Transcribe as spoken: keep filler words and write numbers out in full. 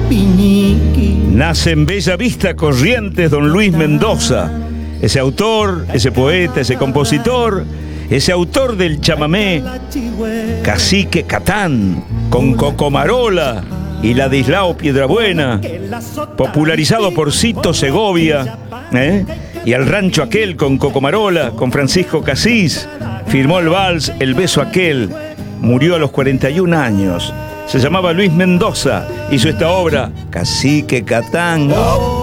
Nace en Bella Vista, Corrientes, don Luis Mendoza, ese autor, ese poeta, ese compositor, ese autor del chamamé Cacique Catán, con Cocomarola y Ladislao Piedrabuena, popularizado por Cito Segovia, ¿eh? Y al rancho aquel con Cocomarola, con Francisco Casís, firmó el vals El beso aquel, murió a los cuarenta y un años. Se llamaba Luis Mendoza, hizo esta obra, Cacique Catán.